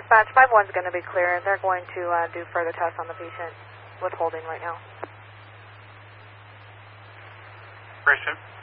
Dispatch, 5-1's going to be clear. They're going to do further tests on the patient with holding right now. Christian.